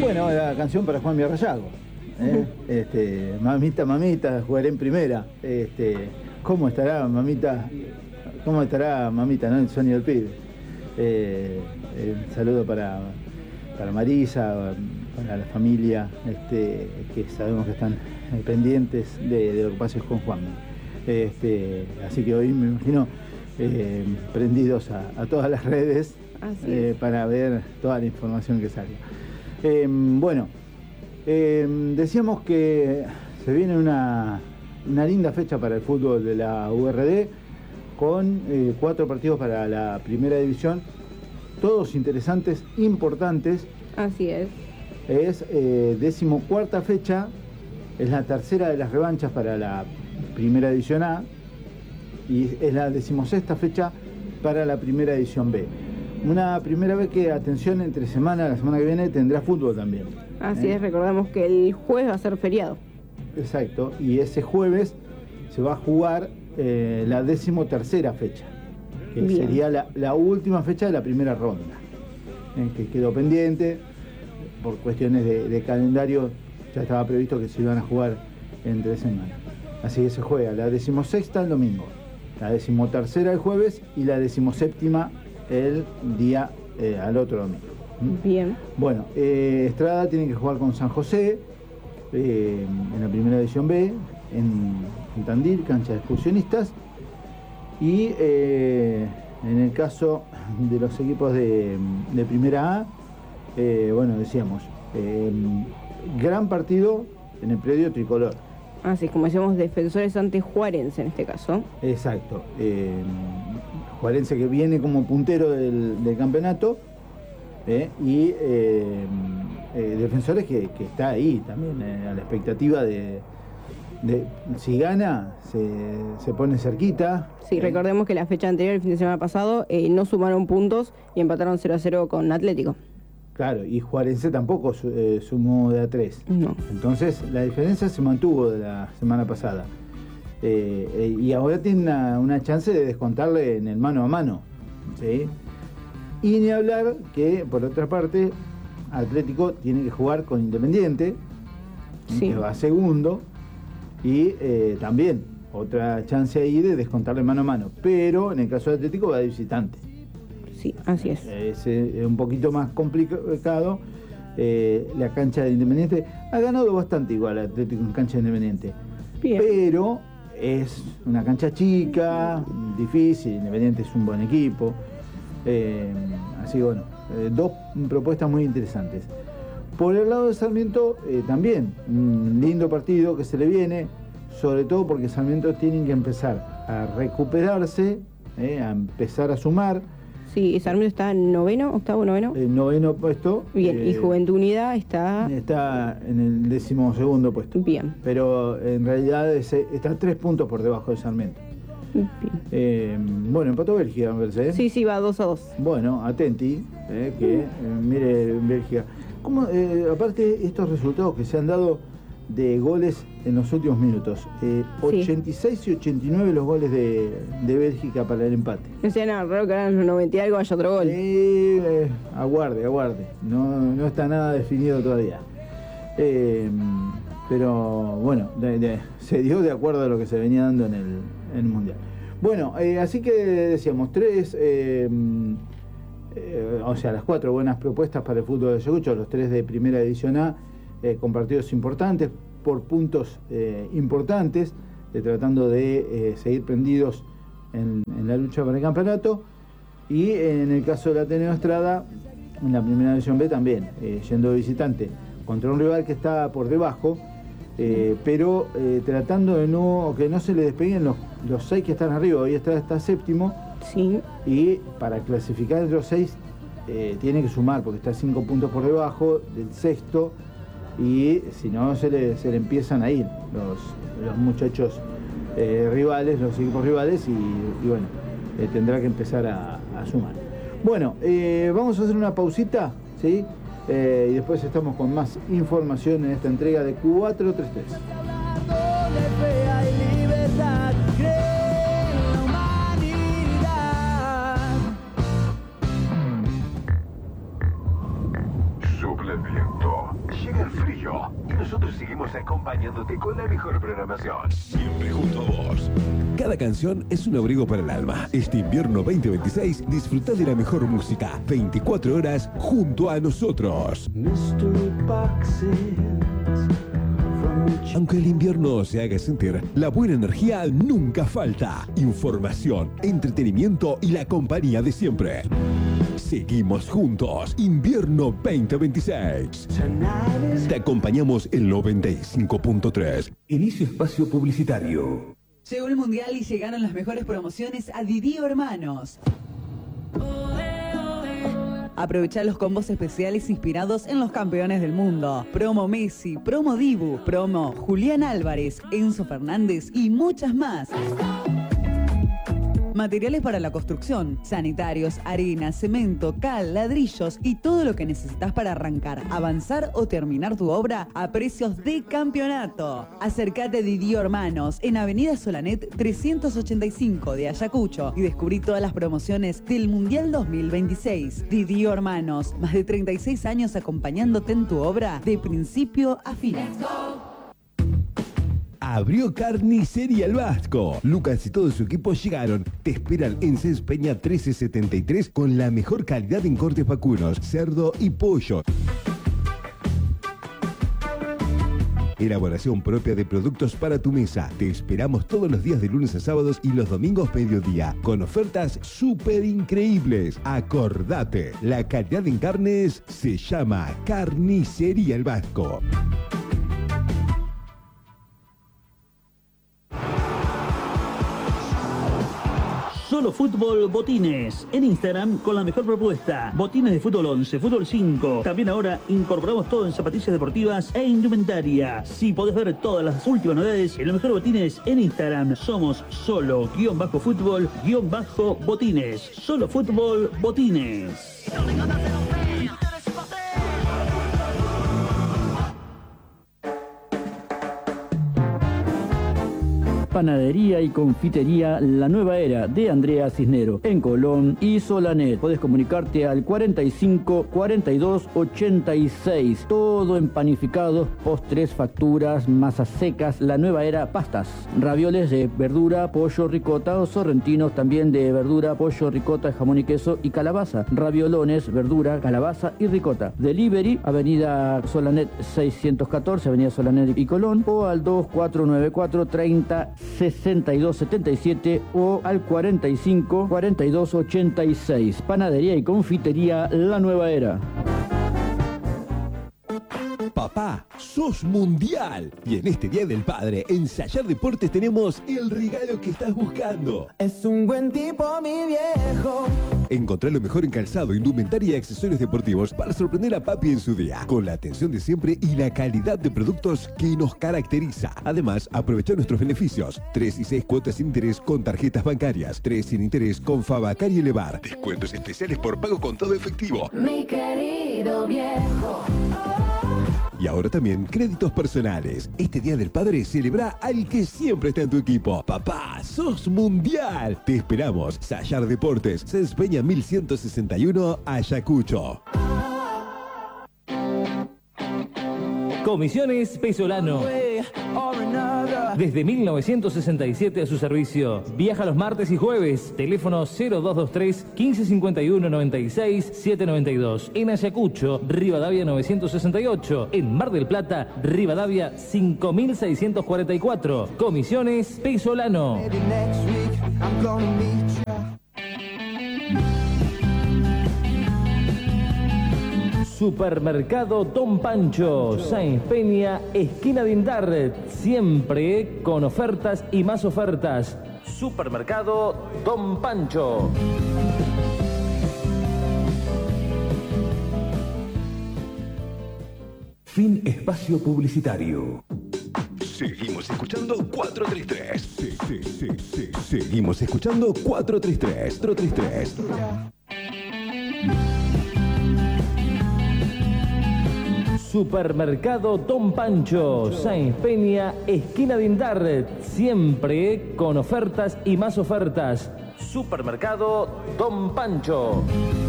Bueno, la canción para Juan Villarrayago. Mamita, mamita, jugaré en primera. ¿Cómo estará mamita? ¿Cómo estará mamita, no? El sueño del pibe. Un saludo para Marisa, para la familia, que sabemos que están pendientes de lo que pase con Juan. Así que hoy me imagino prendidos a todas las redes para ver toda la información que salga. Decíamos que se viene una linda fecha para el fútbol de la URD con 4 partidos para la primera división, todos interesantes, importantes. Así es. Es 14ª fecha, es la tercera de las revanchas para la primera división A y es la 16ª fecha para la primera división B. Una primera vez que, atención, entre semana, la semana que viene tendrá fútbol también. Así es, recordamos que el jueves va a ser feriado. Exacto, y ese jueves se va a jugar la 13ª fecha, que Bien. sería la última fecha de la primera ronda, que quedó pendiente por cuestiones de calendario. Ya estaba previsto que se iban a jugar entre semanas. Así que se juega la 16ª el domingo, la 13ª el jueves y la 17ª el día al otro domingo. Bien. Bueno, Estrada tiene que jugar con San José en la primera división B, en Tandil, cancha de excursionistas. Y en el caso de los equipos de primera A, decíamos, gran partido en el predio tricolor. Así como decíamos, Defensores ante Juarense en este caso. Exacto. Juarense que viene como puntero del campeonato, y Defensores que está ahí también, a la expectativa de si gana, se pone cerquita. Sí, recordemos que la fecha anterior, el fin de semana pasado, no sumaron puntos y empataron 0-0 con Atlético. Claro, y Juarense tampoco sumó de A3. No. Entonces la diferencia se mantuvo de la semana pasada. Y ahora tiene una chance de descontarle en el mano a mano, ¿sí? Y ni hablar que, por otra parte, Atlético tiene que jugar con Independiente, Sí. que va segundo, y también otra chance ahí de descontarle mano a mano. Pero en el caso de Atlético va de visitante. Sí, así es. Es un poquito más complicado. La cancha de Independiente ha ganado bastante igual Atlético en cancha de Independiente. Bien. Pero es una cancha chica, difícil. Independiente es un buen equipo. Así que bueno, 2 propuestas muy interesantes. Por el lado de Sarmiento, también un lindo partido que se le viene, sobre todo porque Sarmiento tiene que empezar a recuperarse, a empezar a sumar. Sí, Sarmiento está en octavo, noveno. El 9º puesto. Bien, y Juventud Unida está en el 12º puesto. bien. Pero en realidad está 3 puntos por debajo de Sarmiento. Bien. Bueno, empató Bélgica, me parece. Sí, va 2-2. Bueno, atenti, mire Bélgica. ¿Cómo, aparte estos resultados que se han dado de goles en los últimos minutos, 86 y 89 los goles de Bélgica para el empate. No sea nada raro que ahora en los 90 y algo haya otro gol. Aguarde. No está nada definido todavía. Pero bueno, se dio de acuerdo a lo que se venía dando en el Mundial. Bueno, así que decíamos, las 4 buenas propuestas para el fútbol de Ayacucho, los 3 de primera división A, con partidos importantes, por puntos importantes, tratando de seguir prendidos en la lucha para el campeonato. Y en el caso del Ateneo Estrada, en la primera división B también, yendo de visitante contra un rival que está por debajo, pero tratando de que no se le despeguen los 6 que están arriba. Hoy está 7º. Sí. Y para clasificar entre los 6 tiene que sumar, porque está 5 puntos por debajo del 6º, y si no se le empiezan a ir los muchachos rivales, los equipos rivales, y bueno, tendrá que empezar a sumar. Bueno, vamos a hacer una pausita, ¿sí? Y después estamos con más información en esta entrega de 433. sopla el viento, llega el frío y nosotros seguimos acompañándote con la mejor programación. Siempre junto a vos. Cada canción es un abrigo para el alma. Este invierno 2026 disfruta de la mejor música 24 horas junto a nosotros. Aunque el invierno se haga sentir, la buena energía nunca falta. Información, entretenimiento y la compañía de siempre. Seguimos juntos. Invierno 2026. Te acompañamos en 95.3. Inicio espacio publicitario. Llegó el Mundial y llegaron las mejores promociones a Didío Hermanos. Aprovechá los combos especiales inspirados en los campeones del mundo. Promo Messi, promo Dibu, promo Julián Álvarez, Enzo Fernández y muchas más. Materiales para la construcción, sanitarios, arena, cemento, cal, ladrillos y todo lo que necesitas para arrancar, avanzar o terminar tu obra a precios de campeonato. Acércate a Didío Hermanos en Avenida Solanet 385 de Ayacucho y descubrí todas las promociones del Mundial 2026. Didío Hermanos, más de 36 años acompañándote en tu obra de principio a fin. Abrió Carnicería El Vasco. Lucas y todo su equipo llegaron. Te esperan en Cés Peña 1373 con la mejor calidad en cortes vacunos, cerdo y pollo. Elaboración propia de productos para tu mesa. Te esperamos todos los días de lunes a sábados y los domingos mediodía, con ofertas súper increíbles. Acordate, la calidad en carnes se llama Carnicería El Vasco. Solo Fútbol Botines. En Instagram con la mejor propuesta. Botines de fútbol 11, fútbol 5. También ahora incorporamos todo en zapatillas deportivas e indumentaria. Si podés ver todas las últimas novedades en los mejores botines en Instagram. Somos solo_fútbol_botines. Solo Fútbol Botines. Panadería y confitería La Nueva Era de Andrea Cisnero en Colón y Solanet. Podés comunicarte al 45 42 86. Todo en panificados, postres, facturas, masas secas. La Nueva Era, pastas, ravioles de verdura, pollo, ricota o sorrentinos también de verdura, pollo, ricota, jamón y queso y calabaza. Raviolones, verdura, calabaza y ricota. Delivery, Avenida Solanet 614, Avenida Solanet y Colón, o al 2494 30 6277 o al 45 42 86. Panadería y confitería La Nueva Era. Papá, sos mundial. Y en este Día del Padre, en Sayar Deportes tenemos el regalo que estás buscando. Es un buen tipo, mi viejo. Encontrá lo mejor en calzado, indumentaria y accesorios deportivos para sorprender a papi en su día, con la atención de siempre y la calidad de productos que nos caracteriza. Además, aprovecha nuestros beneficios. 3 y 6 cuotas sin interés con tarjetas bancarias. 3 sin interés con Fabacar y Elevar. Descuentos especiales por pago con todo efectivo. Mi querido viejo. Y ahora también créditos personales. Este Día del Padre celebra al que siempre está en tu equipo. Papá, sos mundial. Te esperamos. Sayar Deportes, Cés Peña 1161, Ayacucho. Comisiones Pesolano. Desde 1967 a su servicio. Viaja los martes y jueves. Teléfono 0223 1551 96 792. En Ayacucho, Rivadavia 968. En Mar del Plata, Rivadavia 5644. Comisiones Pesolano. Supermercado Don Pancho, Sáenz Peña, esquina de Indar, siempre con ofertas y más ofertas. Supermercado Don Pancho. Fin espacio publicitario. Seguimos escuchando 433. Seguimos escuchando 433. 433. Supermercado Don Pancho, Sáenz Peña, esquina de Indar, siempre con ofertas y más ofertas. Supermercado Don Pancho.